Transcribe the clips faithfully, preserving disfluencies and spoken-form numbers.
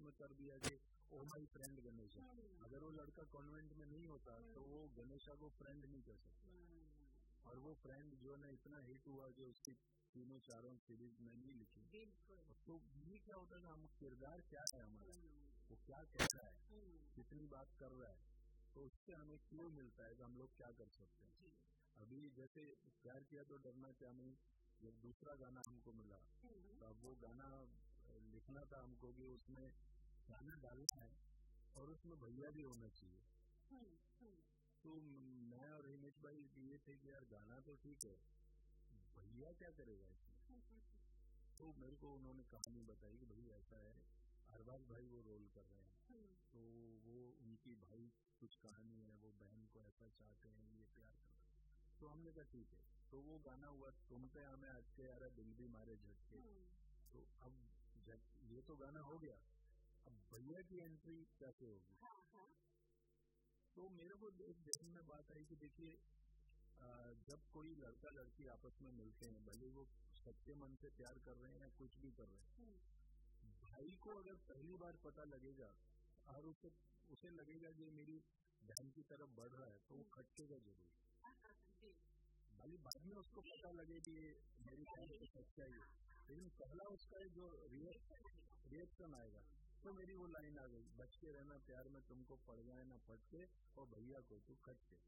उसमें कर दिया कि ओ माई फ्रेंड गणेशा। अगर वो लड़का कॉन्वेंट में नहीं होता तो वो गणेशा को फ्रेंड नहीं कर सकता, और वो फ्रेंड जो है ना इतना हिट हुआ कि उसकी तीनों चारों सीरीज में नहीं लिखी। तो ये क्या होता है ना, हम किरदार क्या है हमारा, वो क्या कह रहा है, कितनी बात कर रहा है, तो उससे हमें क्यों मिलता है कि हम लोग क्या कर सकते हैं। अभी जैसे प्यार किया तो डरना क्या नहीं, जब दूसरा गाना हमको मिला तो अब वो गाना लिखना था हमको कि उसमें गाना डालना है और उसमें भैया भी होना चाहिए। तो मैं और हिमेश भाई ये थे कि यार गाना तो ठीक है, भैया क्या करेगा इसमें। तो मेरे को उन्होंने कहानी बताई कि भाई ऐसा है, अरबाज भाई वो रोल कर रहे हैं, तो वो उनकी भाई कुछ कहानी है, वो बहन को ऐसा चाहते हैं, ये प्यार कर रहे हैं। तो हमने कहा ठीक है, तो वो गाना हुआ तुम पे हमें आज के यार दिल भी मारे झटके। तो अब जब ये तो गाना हो गया, अब भैया की एंट्री कैसे होगी। तो मेरे को एक जहन में बात आई कि देखिए जब कोई लड़का लड़की आपस में मिलते हैं, भले वो सच्चे मन से प्यार कर रहे हैं या कुछ भी कर रहे हैं, भाई को अगर पहली बार पता लगेगा और उसे उसे लगेगा कि मेरी बहन की तरफ बढ़ रहा है, तो वो खटकेगा जरूर। भले बाद में उसको पता लगे कि मेरी बहन की सच्चाई है, लेकिन पहला उसका जो रिएक्शन आएगा। तो मेरी वो लाइन आ गई, बच के रहना प्यार में, तुमको पड़ जाए ना फटके, और भैया को तू खटके।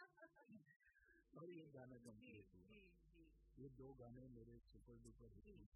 और ये गाना कंप्लीट हुआ। ये दो गाने मेरे सुपर डुपर हिट।